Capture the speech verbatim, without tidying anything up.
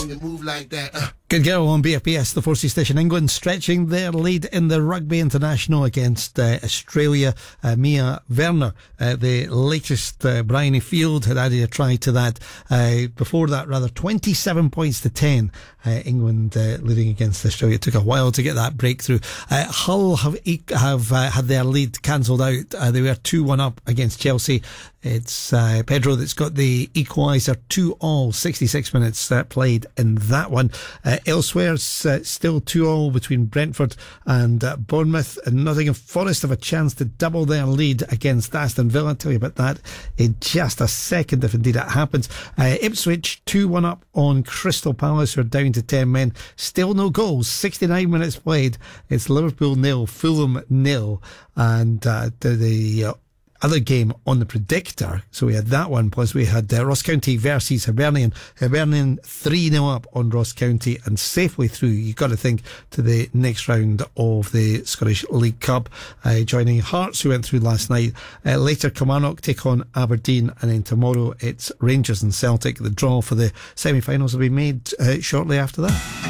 when you move like that. Uh. Good girl on B F B S, the Forces Station. England stretching their lead in the Rugby International against uh, Australia. Uh, Mia Werner, uh, the latest uh, Bryony Field, had added a try to that. Uh, before that, rather, twenty-seven points to ten. Uh, England uh, leading against Australia. It took a while to get that breakthrough. Uh, Hull have have uh, had their lead cancelled out. Uh, they were two one up against Chelsea. It's uh, Pedro that's got the equaliser, two all, sixty-six minutes uh, played in that one. Uh, elsewhere, it's uh, still two all between Brentford and uh, Bournemouth, and Nottingham Forest have a chance to double their lead against Aston Villa. I'll tell you about that in just a second, if indeed it happens. Uh, Ipswich two one up on Crystal Palace, who are down to ten men. Still no goals, sixty-nine minutes played. It's Liverpool nil, Fulham nil, and uh, the, the uh, other game on the predictor, so we had that one, plus we had uh, Ross County versus Hibernian. Hibernian three nil up on Ross County and safely through, you've got to think, to the next round of the Scottish League Cup, uh, joining Hearts, who went through last night. Uh, later, Kilmarnock take on Aberdeen, and then tomorrow it's Rangers and Celtic. The draw for the semi-finals will be made uh, shortly after that.